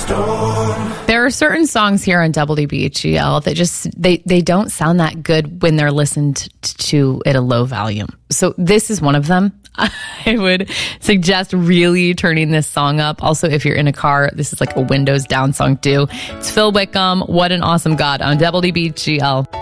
There are certain songs here on WBHGL that just, they don't sound that good when they're listened to at a low volume. So this is one of them. I would suggest really turning this song up. Also, if you're in a car, this is like a windows down song too. It's Phil Wickham, What an Awesome God on WBHGL.